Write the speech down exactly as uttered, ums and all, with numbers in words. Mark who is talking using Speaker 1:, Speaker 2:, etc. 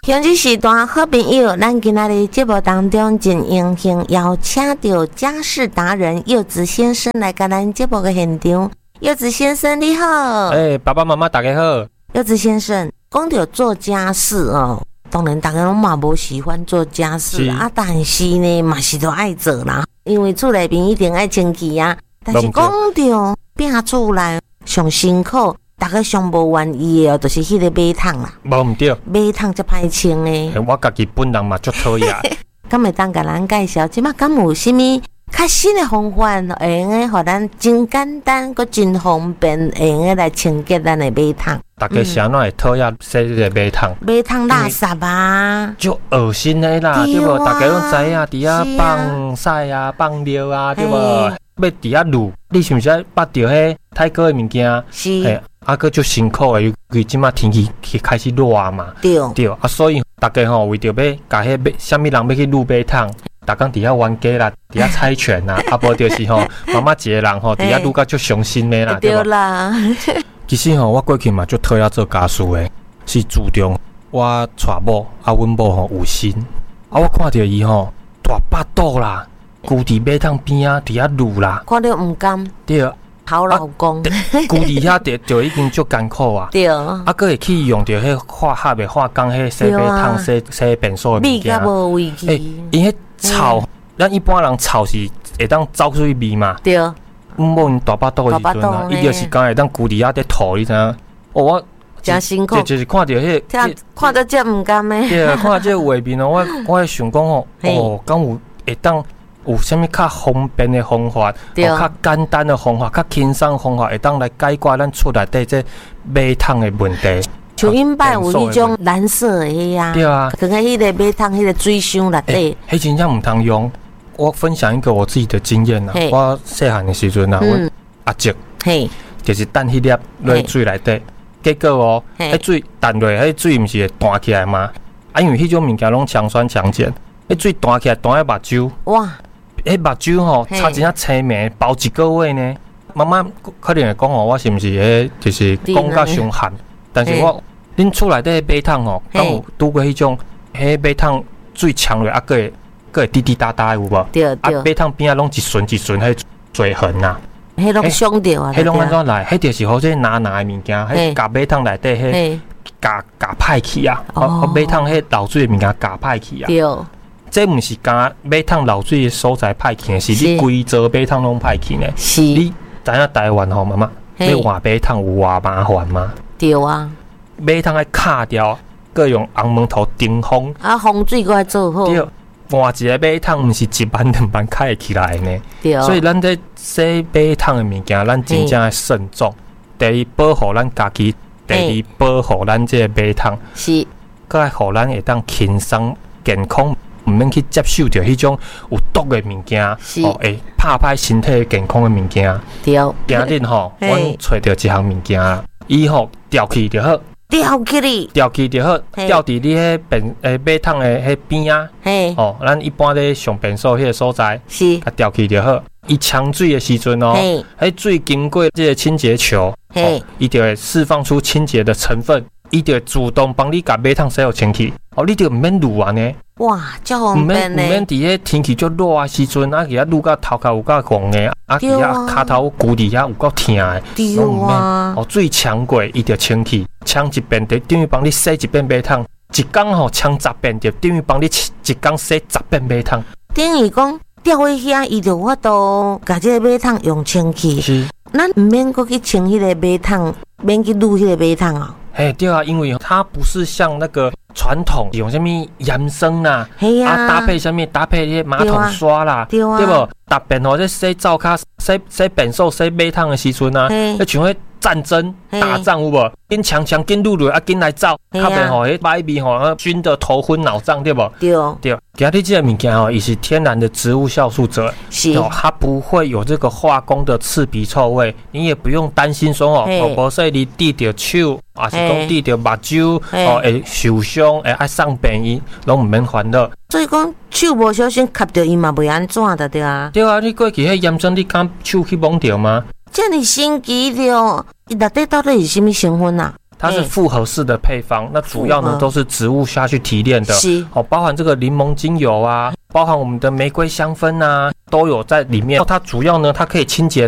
Speaker 1: 现在时段好朋友，咱今仔日节目当中真荣幸邀请到家事达人柚子先生来跟咱节目的现场。柚子先生你好。
Speaker 2: 哎、欸，爸爸妈妈大家好。
Speaker 1: 柚子先生，讲到做家事哦，当然大家拢嘛无喜欢做家事啊，但是呢嘛是都爱做啦，因为厝内边一定爱清气啊。但是讲到拼厝内上辛苦。大家上无愿意的哦，就是迄个马桶啦。
Speaker 2: 无毋对，
Speaker 1: 马桶才歹清诶。
Speaker 2: 我家己本人嘛足讨厌。
Speaker 1: 敢会当甲咱介绍，即马敢有啥物较新的方法，会用诶，互咱真简单，佮真方便，会用诶来清洁咱的马桶。
Speaker 2: 大家是安怎会讨厌洗迄个马桶？
Speaker 1: 马桶垃圾啊，
Speaker 2: 就恶心诶啦，对无？大家拢知影，伫遐放屎啊、放尿啊，对无？要伫遐撸，你是毋是爱捌着迄泰国诶物件？
Speaker 1: 是。
Speaker 2: 啊，佮足辛苦诶，尤其即马天气开始热嘛，
Speaker 1: 对
Speaker 2: 对啊，所以大家吼为着要甲迄马，啥物人要去撸马桶，逐工伫遐玩家啦，伫遐猜拳啦，啊无就是吼妈妈一个人吼伫遐撸甲足伤心诶啦，
Speaker 1: 对啦。
Speaker 2: 其实吼，我过去嘛足讨厌做家事诶，是注重我娶某啊，阮某吼有心，啊我看着伊吼大巴肚啦，跍伫马桶边啊，伫遐撸啦，
Speaker 1: 看着毋甘。
Speaker 2: 对。
Speaker 1: 好老公，
Speaker 2: 跍伫遐就就已经足艰苦啊！
Speaker 1: 对，
Speaker 2: 啊，佮会去用着迄化学的化工，迄洗马桶、洗洗便所的物件。
Speaker 1: 味甲无味气。
Speaker 2: 诶，因迄臭，咱一般人臭是会当走出去味嘛。
Speaker 1: 对。
Speaker 2: 阮某因大巴肚的时阵啊，伊就是讲会当跍伫遐伫吐，你知影？哦，我
Speaker 1: 真辛苦。
Speaker 2: 就是看着迄，
Speaker 1: 看着这毋甘诶。
Speaker 2: 对，看着这画面哦，我我会想讲哦，哦，敢有会当。有啥物较方便的方法，哦，较简单的方法，较轻松的方法，会当来解决咱厝内底这马桶的问题。
Speaker 1: 像因摆有迄种蓝色的迄啊，
Speaker 2: 对啊，
Speaker 1: 放喺迄个马桶迄个水箱内底，
Speaker 2: 迄真正毋通用。我分享一个我自己的经验啊，我细汉的时阵啊，阮阿叔，嘿，就是等迄粒落水内底，结果哦，迄水淡落，迄水毋是会弹起来吗？啊，因为迄种物件拢强酸强碱，迄水弹起来弹喺目睭，哇！迄目睭吼，差真正青霉，包一个月呢。妈妈可能会讲哦，我是毋是迄就是讲甲伤寒？但是我恁厝内底马桶吼，敢有拄过迄种迄马桶水呛落，啊，个会个会滴滴答答有无？
Speaker 1: 对对。
Speaker 2: 啊，马桶边啊，拢一顺一顺迄水痕呐。
Speaker 1: 迄拢伤着啊！
Speaker 2: 迄拢安怎来？迄就是好些拿拿的物件，迄甲马桶内底迄甲甲歹去啊！哦，马桶迄漏水的物件甲歹去啊！
Speaker 1: 对。
Speaker 2: 这毋是干马桶漏水的所在歹去呢，是你规座马桶拢歹去呢。是，你知影台湾吼妈妈，要换马桶有偌麻烦吗？
Speaker 1: 对啊，
Speaker 2: 马桶爱卡掉，佮用红门头顶风。
Speaker 1: 啊，风水佮爱做好。对，
Speaker 2: 换一个马桶毋是一万两万开会起来呢。
Speaker 1: 对，
Speaker 2: 所以咱在洗马桶的物件，咱真正要慎重。第一，保护咱家己；第二，保护咱这个马桶。是，佮爱互咱会当轻松健康。毋免去接受着迄种有毒的物件，哦，会拍歹身体健康的物件。对，今日吼，阮找着一项物件啦，伊吼吊起就好，吊起哩，吊起就好，吊伫你迄便诶马桶的迄边啊，嘿，哦，咱一般咧上便所迄个所在，是，啊吊起就好。伊呛水的时阵哦，迄水经过这个清洁球，嘿，伊就会释放出清洁的成分，伊就会自动帮你甲马桶洗互清气，哦，你就毋免撸完呢。
Speaker 1: 哇，真方便呢！
Speaker 2: 毋免伫迄天气足热啊时阵，啊，其他撸到头壳有够黄的，啊，其他骹头骨底遐有够疼的，
Speaker 1: 对啊，
Speaker 2: 哦，水呛过，伊就清气，呛一遍就等于帮你洗一遍马桶，一工吼呛十遍就等于帮你一工洗十遍马桶。
Speaker 1: 等于讲吊喺遐，伊就有法度甲这个马桶用清气，是，咱毋免搁去清迄个马桶，免去撸迄个马桶哦。
Speaker 2: 嘿，对啊，因为它不是像那个传统用什么盐酸啦，啊，啊搭配什么搭配迄马桶刷啦，对啊，对不？特别吼，这洗灶骹、洗洗便所、洗马桶的时阵啊，迄像迄战争打仗有无？紧强强紧撸撸啊，紧来走，较袂吼，迄歹味吼，熏得头昏脑胀，对不？对对。其实这个物件哦，也是天然的植物酵素者，是哦，它不会有这个化工的刺鼻臭味，你也不用担心说哦，哦，无说你滴着手，还是讲滴着目睭，哦，会受伤，会爱送病院，拢唔免烦恼。
Speaker 1: 所以讲手无小心吸着伊嘛袂安怎的对啊？
Speaker 2: 对啊，你过去迄盐酸，你敢手去摸着吗？
Speaker 1: 这么神奇的哦！伊内底到底是什么成分啊？
Speaker 2: 它是复合式的配方，那主要呢都是植物下去提炼的，哦，包含这个柠檬精油啊，包含我们的玫瑰香氛啊，都有在里面。它主要呢，它可以清洁